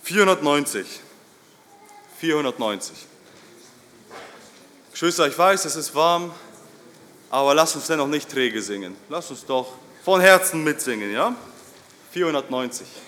490. 490. Geschwister, ich weiß, es ist warm, aber lasst uns dennoch nicht träge singen. Lasst uns doch von Herzen mitsingen, ja? 490.